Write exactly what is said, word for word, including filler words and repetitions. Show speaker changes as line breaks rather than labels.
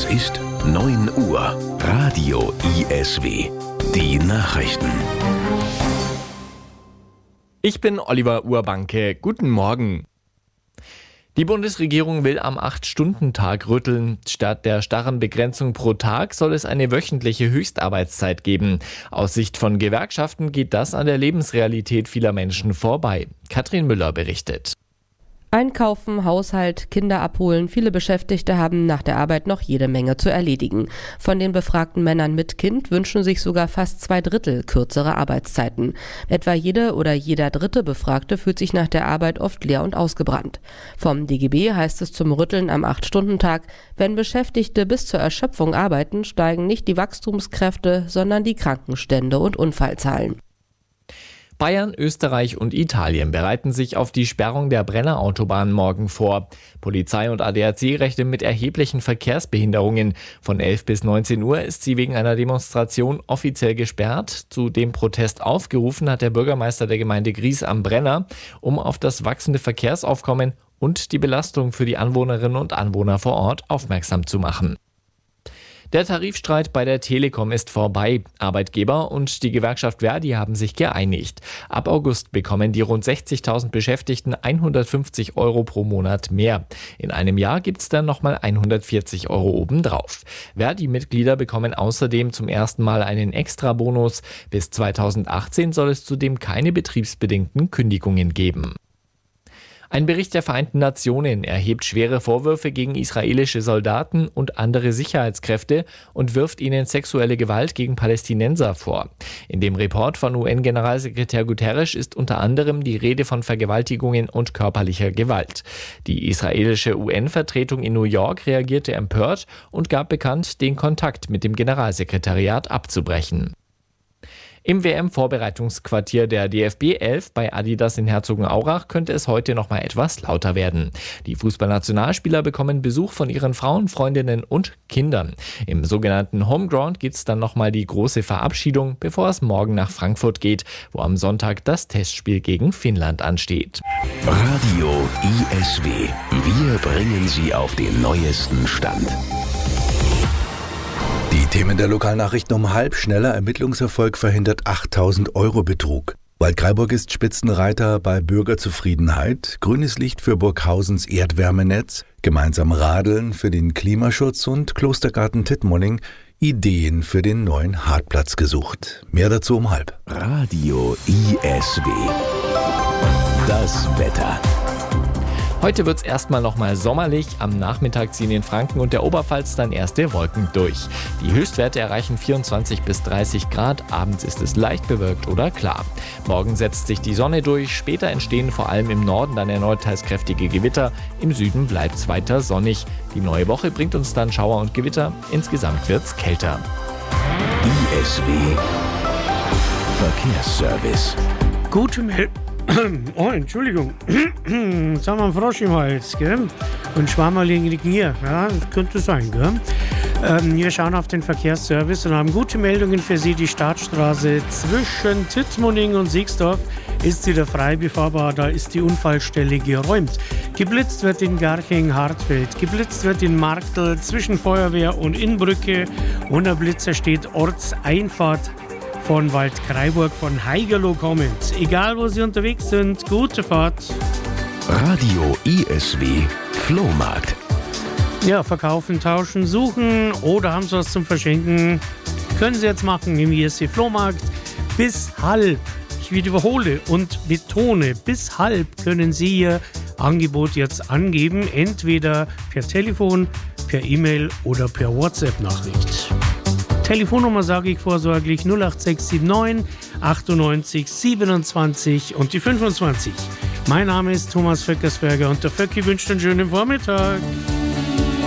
Es ist neun Uhr. Radio I S W. Die Nachrichten.
Ich bin Oliver Urbanke. Guten Morgen. Die Bundesregierung will am acht-Stunden-Tag rütteln. Statt der starren Begrenzung pro Tag soll es eine wöchentliche Höchstarbeitszeit geben. Aus Sicht von Gewerkschaften geht das an der Lebensrealität vieler Menschen vorbei. Katrin Müller berichtet.
Einkaufen, Haushalt, Kinder abholen. Viele Beschäftigte haben nach der Arbeit noch jede Menge zu erledigen. Von den befragten Männern mit Kind wünschen sich sogar fast zwei Drittel kürzere Arbeitszeiten. Etwa jede oder jeder dritte Befragte fühlt sich nach der Arbeit oft leer und ausgebrannt. Vom D G B heißt es zum Rütteln am acht-Stunden-Tag, wenn Beschäftigte bis zur Erschöpfung arbeiten, steigen nicht die Wachstumskräfte, sondern die Krankenstände und Unfallzahlen.
Bayern, Österreich und Italien bereiten sich auf die Sperrung der Brenner-Autobahn morgen vor. Polizei und A D A C rechnen mit erheblichen Verkehrsbehinderungen. Von elf bis neunzehn Uhr ist sie wegen einer Demonstration offiziell gesperrt. Zu dem Protest aufgerufen hat der Bürgermeister der Gemeinde Gries am Brenner, um auf das wachsende Verkehrsaufkommen und die Belastung für die Anwohnerinnen und Anwohner vor Ort aufmerksam zu machen. Der Tarifstreit bei der Telekom ist vorbei. Arbeitgeber und die Gewerkschaft Verdi haben sich geeinigt. Ab August bekommen die rund sechzigtausend Beschäftigten hundertfünfzig Euro pro Monat mehr. In einem Jahr gibt es dann nochmal hundertvierzig Euro obendrauf. Verdi-Mitglieder bekommen außerdem zum ersten Mal einen Extrabonus. Bis zweitausendachtzehn soll es zudem keine betriebsbedingten Kündigungen geben. Ein Bericht der Vereinten Nationen erhebt schwere Vorwürfe gegen israelische Soldaten und andere Sicherheitskräfte und wirft ihnen sexuelle Gewalt gegen Palästinenser vor. In dem Report von U N-Generalsekretär Guterres ist unter anderem die Rede von Vergewaltigungen und körperlicher Gewalt. Die israelische U N-Vertretung in New York reagierte empört und gab bekannt, den Kontakt mit dem Generalsekretariat abzubrechen. Im W M-Vorbereitungsquartier der D F B elf bei Adidas in Herzogenaurach könnte es heute noch mal etwas lauter werden. Die Fußballnationalspieler bekommen Besuch von ihren Frauen, Freundinnen und Kindern. Im sogenannten Homeground gibt es dann noch mal die große Verabschiedung, bevor es morgen nach Frankfurt geht, wo am Sonntag das Testspiel gegen Finnland ansteht.
Radio I S W. Wir bringen Sie auf den neuesten Stand.
Die Themen der Lokalnachrichten um halb. Schneller Ermittlungserfolg verhindert achttausend Euro Betrug. Waldkraiburg ist Spitzenreiter bei Bürgerzufriedenheit. Grünes Licht für Burghausens Erdwärmenetz. Gemeinsam radeln für den Klimaschutz und Klostergarten Tittmoning. Ideen für den neuen Hartplatz gesucht. Mehr dazu um halb.
Radio I S W. Das Wetter.
Heute wird es erstmal nochmal sommerlich. Am Nachmittag ziehen in Franken und der Oberpfalz dann erste Wolken durch. Die Höchstwerte erreichen vierundzwanzig bis dreißig Grad. Abends ist es leicht bewölkt oder klar. Morgen setzt sich die Sonne durch. Später entstehen vor allem im Norden dann erneut teils kräftige Gewitter. Im Süden bleibt es weiter sonnig. Die neue Woche bringt uns dann Schauer und Gewitter. Insgesamt wird es kälter.
I S W Verkehrsservice.
Gute Meldung. Oh, Entschuldigung. Jetzt haben wir einen Frosch im Hals, gell? Und Schwammerling liegen hier. Ja, das könnte sein, gell? Ähm, wir schauen auf den Verkehrsservice und haben gute Meldungen für Sie. Die Startstraße zwischen Tittmoning und Siegsdorf ist wieder frei befahrbar. Da ist die Unfallstelle geräumt. Geblitzt wird in Garching-Hartfeld. Geblitzt wird in Marktl zwischen Feuerwehr und Innbrücke. Und der Blitzer steht Ortseinfahrt von Waldkraiburg, von Haigerloh kommend. Egal, wo Sie unterwegs sind, gute Fahrt.
Radio I S W Flohmarkt.
Ja, verkaufen, tauschen, suchen oder haben Sie was zum Verschenken? Können Sie jetzt machen im I S W Flohmarkt bis halb. Ich wiederhole und betone, bis halb können Sie Ihr Angebot jetzt angeben, entweder per Telefon, per E-Mail oder per WhatsApp-Nachricht. Telefonnummer sage ich vorsorglich null acht sechs sieben neun achtundneunzig siebenundzwanzig und die fünfundzwanzig. Mein Name ist Thomas Vöckersberger und der Vöcki wünscht einen schönen Vormittag.